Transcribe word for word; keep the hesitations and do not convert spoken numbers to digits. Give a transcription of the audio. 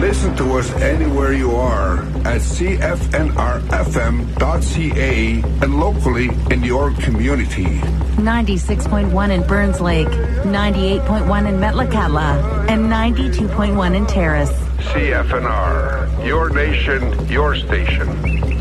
Listen to us anywhere you are at c f n r f m dot c a and locally in your community. ninety-six point one in Burns Lake, ninety-eight point one in Metlakatla, and ninety-two point one in Terrace. C F N R, your nation, your station.